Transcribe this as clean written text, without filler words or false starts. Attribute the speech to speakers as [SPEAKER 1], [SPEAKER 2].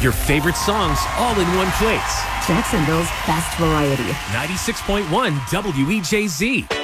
[SPEAKER 1] Your favorite songs all in one place.
[SPEAKER 2] Jacksonville's best variety.
[SPEAKER 1] 96.1 WEJZ.